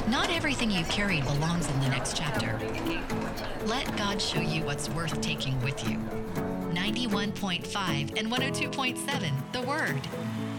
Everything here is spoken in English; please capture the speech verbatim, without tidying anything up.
Not everything you carried belongs in the next chapter. Let God show you what's worth taking with you. ninety-one point five and one oh two point seven, The Word.